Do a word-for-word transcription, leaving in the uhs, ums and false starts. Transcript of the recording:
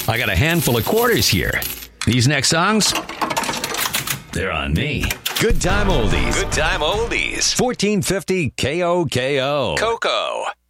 I got a handful of quarters here. These next songs, they're on me. Good time oldies. Good time oldies. fourteen fifty K O K O. Coco.